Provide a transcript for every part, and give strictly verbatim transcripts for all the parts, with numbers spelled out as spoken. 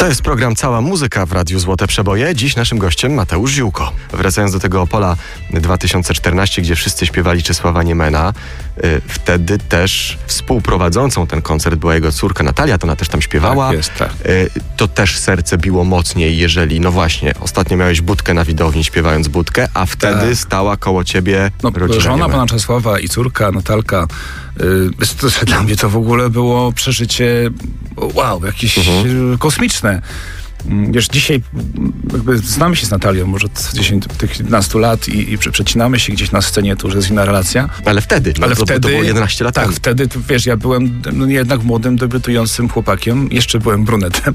jest program Cała Muzyka w Radiu Złote Przeboje. Dziś naszym gościem Mateusz Ziółko. Wracając do tego Opola dwa tysiące czternastego, gdzie wszyscy śpiewali Czesława Niemena, yy, wtedy też współprowadzącą ten koncert była jego córka Natalia, to ona też tam śpiewała. Tak jest, tak. Yy, to też serce biło mocniej, jeżeli, no właśnie, ostatnio miałeś Budkę na widowni śpiewając Budkę, a wtedy tak. stała koło ciebie no, rodzina żona Niemena. pana Czesława i córka Natalka. Yy, to, to, dla mnie to w ogóle było przeżycie wow, jakieś mhm. kosmiczne. Wiesz, dzisiaj jakby znamy się z Natalią może od dziesięciu, tych jedenastu lat i, i przecinamy się gdzieś na scenie, to już jest inna relacja. Ale wtedy, no, Ale to, wtedy, to było jedenaście lat tak, temu. wtedy, wiesz, ja byłem no, jednak młodym, debiutującym chłopakiem, jeszcze byłem brunetem.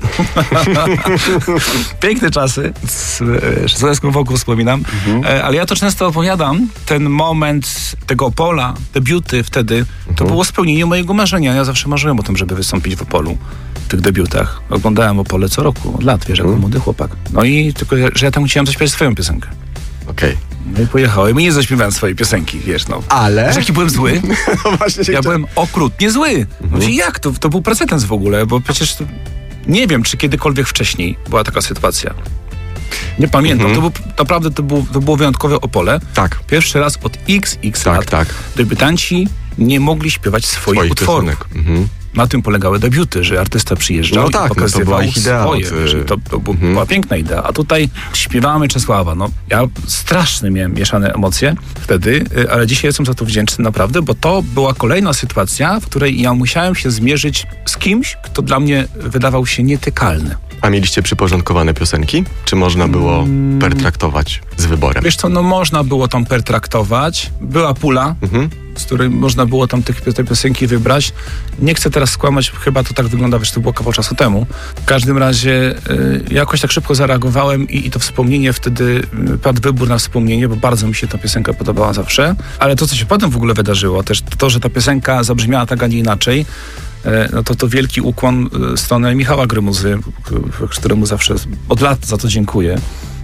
Piękne czasy, z, z łezką wokół wspominam, mhm. ale ja to często opowiadam, ten moment tego Opola, debiuty wtedy, mhm. to było spełnienie mojego marzenia. Ja zawsze marzyłem o tym, żeby wystąpić w Opolu, w tych debiutach. Oglądałem Opole co roku, od lat, wiesz, jako mm. młody chłopak. No i tylko, że ja tam chciałem zaśpiewać swoją piosenkę. Okej. Okay. No i pojechałem i nie zaśpiewałem swojej piosenki, wiesz, no. Ale? Wiesz, jaki byłem zły? No właśnie ja chciałem. byłem okrutnie zły. Mhm. No jak? To, to był precedens w ogóle, bo przecież to, nie wiem, czy kiedykolwiek wcześniej była taka sytuacja. Nie pamiętam. Mhm. To był, naprawdę to, był, to było wyjątkowe Opole. Tak. Pierwszy raz od iks iks tak, lat tak. debiutanci nie mogli śpiewać swoich, swoich utworów. Mhm. Na tym polegały debiuty, że artysta przyjeżdżał no tak, i pokazywał no to swoje. Od... To, to mhm. była piękna idea. A tutaj śpiewamy Czesława. No, ja strasznie miałem mieszane emocje wtedy, ale dzisiaj jestem za to wdzięczny naprawdę, bo to była kolejna sytuacja, w której ja musiałem się zmierzyć z kimś, kto dla mnie wydawał się nietykalny. A mieliście przyporządkowane piosenki? Czy można było hmm. pertraktować z wyborem? Wiesz co, no można było tam pertraktować. Była pula, mhm. z której można było tam tych, te piosenki wybrać. Nie chcę teraz skłamać, chyba to tak wygląda, wiesz, to było kawał czasu temu. W każdym razie y, jakoś tak szybko zareagowałem i, i to wspomnienie wtedy, y, padł wybór na wspomnienie, bo bardzo mi się ta piosenka podobała zawsze. Ale to, co się potem w ogóle wydarzyło, też to, że ta piosenka zabrzmiała tak, a nie inaczej, no to to wielki ukłon w stronę Michała Grymuzy, któremu zawsze od lat za to dziękuję,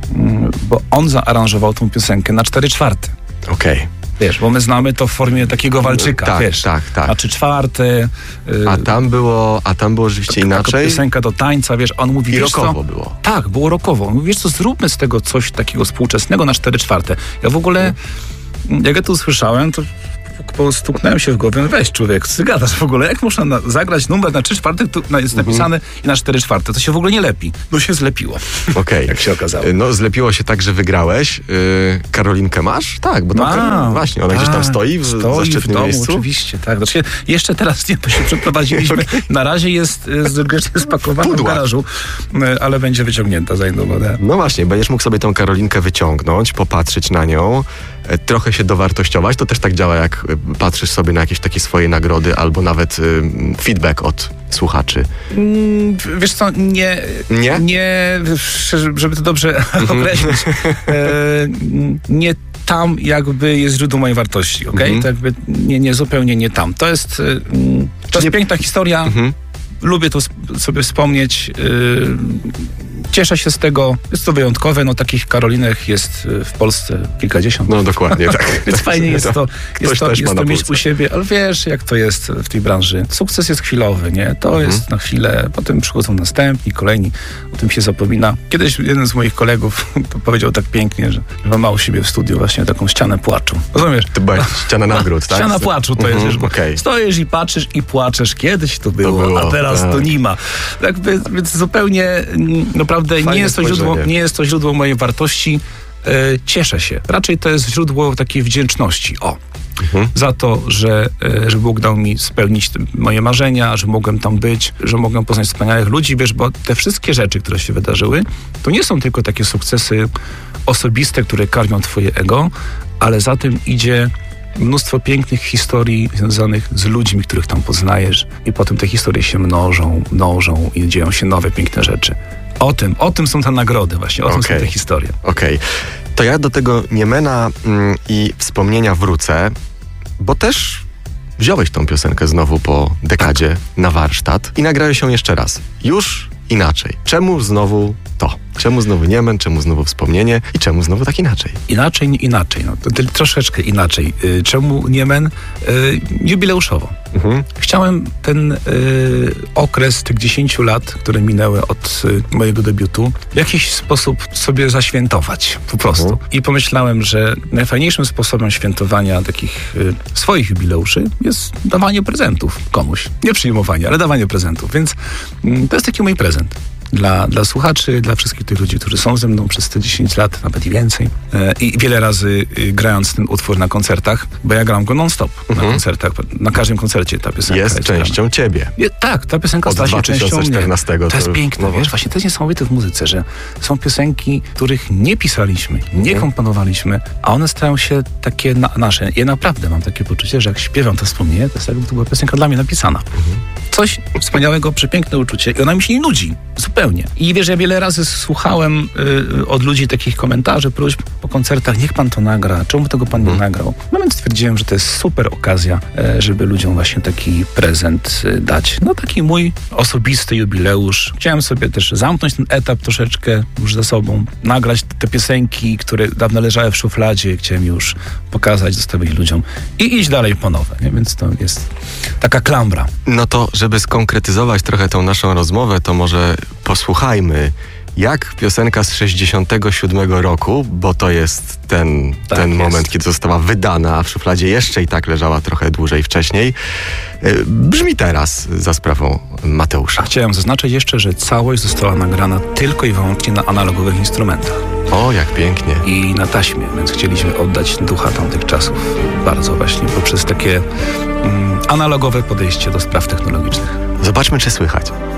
bo on zaaranżował tą piosenkę na cztery czwarte. Okej. Okay. Wiesz, bo my znamy to w formie takiego walczyka, tak, wiesz. Tak, tak. A trzy czwarte. A tam było, a tam było rzeczywiście inaczej? Piosenka do tańca, wiesz, on mówi, I wiesz rockowo co? było. Tak, było rockowo. On mówi, wiesz co, zróbmy z tego coś takiego współczesnego na cztery czwarte. Ja w ogóle, jak ja to usłyszałem, to stuknąłem się w głowę, weź człowiek, ty gadasz w ogóle, jak można na, zagrać numer na trzy czwarte, tu na, jest napisane mm-hmm. i na cztery czwarte, to się w ogóle nie lepi. No się zlepiło. Okej. Okay. Jak się okazało. No zlepiło się tak, że wygrałeś. Yy, Karolinkę masz? Tak, bo tam Karol, właśnie, ona tak, gdzieś tam stoi w stoi zaszczytnym w domu, miejscu. Oczywiście, tak. Znaczy, jeszcze teraz nie, to się przeprowadziliśmy. Okay. Na razie jest, jest grzecznie spakowana w garażu, ale będzie wyciągnięta za jedną wodę. No właśnie, będziesz mógł sobie tą Karolinkę wyciągnąć, popatrzeć na nią, trochę się dowartościować. To też tak działa, jak patrzysz sobie na jakieś takie swoje nagrody albo nawet y, feedback od słuchaczy. Mm, wiesz co, nie... Nie? Nie, żeby to dobrze określić. e, nie tam jakby jest źródło mojej wartości, okej? Okay? Mm-hmm. To jakby nie, nie, zupełnie nie tam. To jest, to jest nie... piękna historia. Mm-hmm. Lubię to sobie wspomnieć. Yy, cieszę się z tego. Jest to wyjątkowe. No takich Karolinek jest w Polsce kilkadziesiąt. No dokładnie, tak. Więc fajnie jest to, jest to, jest to mieć półce. u siebie. Ale wiesz, jak to jest w tej branży. Sukces jest chwilowy, nie? To mhm. jest na chwilę. Potem przychodzą następni, kolejni. O tym się zapomina. Kiedyś jeden z moich kolegów powiedział tak pięknie, że ma u siebie w studiu właśnie taką ścianę płaczu. Rozumiesz? To była ściana nagród, tak? Ściana płaczu to jest, mhm, wiesz, okay. Stoisz i patrzysz i płaczesz. Kiedyś to było, to było a teraz tak. to nie ma. Tak, więc zupełnie naprawdę nie jest, to źródło, nie jest to źródło mojej wartości. E, cieszę się. Raczej to jest źródło takiej wdzięczności. O. Mhm. Za to, że, że Bóg dał mi spełnić moje marzenia, że mogłem tam być, że mogłem poznać wspaniałych ludzi, wiesz, bo te wszystkie rzeczy, które się wydarzyły, to nie są tylko takie sukcesy osobiste, które karmią twoje ego, ale za tym idzie mnóstwo pięknych historii związanych z ludźmi, których tam poznajesz i potem te historie się mnożą, mnożą i dzieją się nowe, piękne rzeczy. O tym, o tym są te nagrody właśnie, o okay. tym są te historie. Okej. Okay. To ja do tego Niemena mm, i wspomnienia wrócę, bo też wziąłeś tą piosenkę znowu po dekadzie tak. na warsztat i nagrałeś ją jeszcze raz. Już inaczej. Czemu znowu to? Czemu znowu Niemen, czemu znowu wspomnienie i czemu znowu tak inaczej? Inaczej, inaczej. No, to, to troszeczkę inaczej. Y, czemu Niemen? Y, jubileuszowo. Mhm. Chciałem ten y, okres tych dziesięciu lat, które minęły od y, mojego debiutu, w jakiś sposób sobie zaświętować. Po prostu. Mhm. I pomyślałem, że najfajniejszym sposobem świętowania takich y, swoich jubileuszy jest dawanie prezentów komuś. Nie przyjmowanie, ale dawanie prezentów. Więc y, to jest taki mój prezent. Dla, dla słuchaczy, dla wszystkich tych ludzi, którzy są ze mną przez te dziesięć lat, nawet i więcej. E, I wiele razy y, grając ten utwór na koncertach, bo ja gram go non-stop mhm. na koncertach. Na każdym koncercie ta piosenka jest częścią grana. Ciebie. Je, tak, ta piosenka stała się częścią mnie. To, to jest piękne, no wiesz, właśnie to jest niesamowite w muzyce, że są piosenki, których nie pisaliśmy, nie mhm. komponowaliśmy, a one stają się takie na, nasze. Ja naprawdę mam takie poczucie, że jak śpiewam to wspomnienie, to jest jakby to była piosenka dla mnie napisana. Mhm. Coś wspaniałego, przepiękne uczucie i ona mi się nie nudzi. Zupełnie. I wiesz, ja wiele razy słuchałem y, od ludzi takich komentarzy, próśb po koncertach, niech pan to nagra, czemu tego pan nie nagrał? No więc stwierdziłem, że to jest super okazja, y, żeby ludziom właśnie taki prezent y, dać. No taki mój osobisty jubileusz. Chciałem sobie też zamknąć ten etap troszeczkę już za sobą, nagrać te piosenki, które dawno leżały w szufladzie, chciałem już pokazać, zostawić ludziom i iść dalej po nowe. Nie? Więc to jest taka klambra. No to, żeby skonkretyzować trochę tą naszą rozmowę, to może posłuchajmy, jak piosenka z sześćdziesiątego siódmego roku, bo to jest ten, tak ten jest. moment, kiedy została wydana, a w szufladzie jeszcze i tak leżała trochę dłużej wcześniej, brzmi teraz za sprawą Mateusza. Chciałem zaznaczyć jeszcze, że całość została nagrana tylko i wyłącznie na analogowych instrumentach. O, jak pięknie. I na taśmie, więc chcieliśmy oddać ducha tamtych czasów bardzo właśnie poprzez takie mm, analogowe podejście do spraw technologicznych. Zobaczmy, czy słychać.